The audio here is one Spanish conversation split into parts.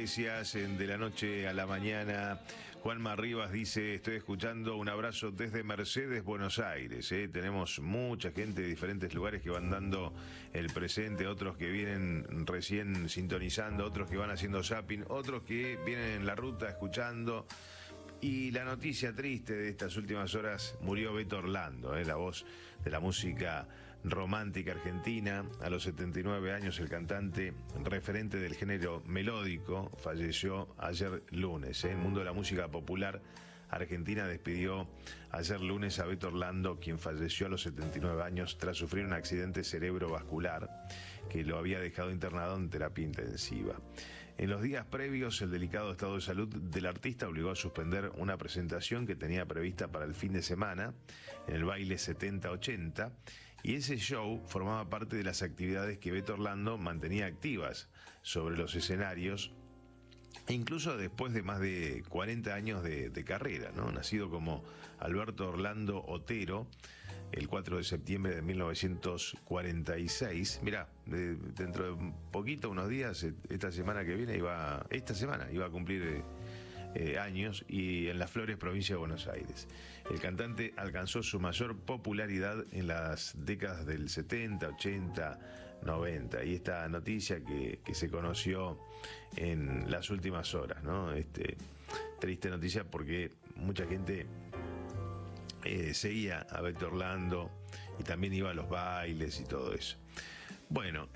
Iglesias, en De la Noche a la Mañana. Juanma Rivas dice, estoy escuchando, un abrazo desde Mercedes, Buenos Aires. Tenemos mucha gente de diferentes lugares que van dando el presente, otros que vienen recién sintonizando, otros que van haciendo zapping, otros que vienen en la ruta escuchando. Y la noticia triste de estas últimas horas, murió Beto Orlando, la voz de la música romántica argentina. A los 79 años, el cantante referente del género melódico falleció ayer lunes. El mundo de la música popular argentina despidió ayer lunes a Beto Orlando, quien falleció a los 79 años tras sufrir un accidente cerebrovascular que lo había dejado internado en terapia intensiva. En los días previos, el delicado estado de salud del artista obligó a suspender una presentación que tenía prevista para el fin de semana en el baile 70-80, y ese show formaba parte de las actividades que Beto Orlando mantenía activas sobre los escenarios, e incluso después de más de 40 años de carrera, ¿no? Nacido como Alberto Orlando Otero el 4 de septiembre de 1946. Mirá, dentro de un poquito, unos días, esta semana iba a cumplir años, y en Las Flores, provincia de Buenos Aires. El cantante alcanzó su mayor popularidad en las décadas del 70, 80, 90, y esta noticia que se conoció en las últimas horas, ¿no? Triste noticia porque mucha gente seguía a Beto Orlando y también iba a los bailes y todo eso. Bueno,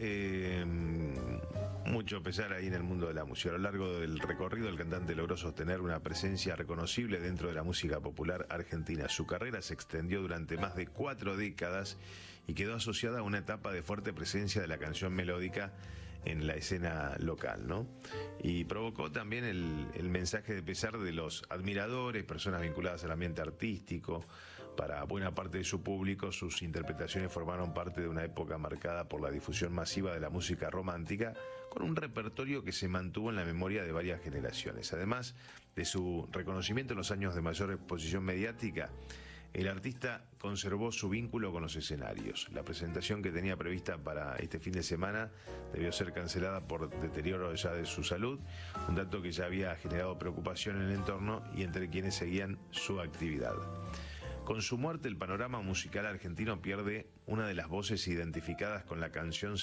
mucho pesar ahí en el mundo de la música. A lo largo del recorrido, el cantante logró sostener una presencia reconocible dentro de la música popular argentina. Su carrera se extendió durante más de 4 décadas y quedó asociada a una etapa de fuerte presencia de la canción melódica en la escena local, ¿no? Y provocó también el mensaje de pesar de los admiradores, personas vinculadas al ambiente artístico. Para buena parte de su público, sus interpretaciones formaron parte de una época marcada por la difusión masiva de la música romántica, con un repertorio que se mantuvo en la memoria de varias generaciones. Además de su reconocimiento en los años de mayor exposición mediática, el artista conservó su vínculo con los escenarios. La presentación que tenía prevista para este fin de semana debió ser cancelada por deterioro ya de su salud, un dato que ya había generado preocupación en el entorno y entre quienes seguían su actividad. Con su muerte, el panorama musical argentino pierde una de las voces identificadas con la canción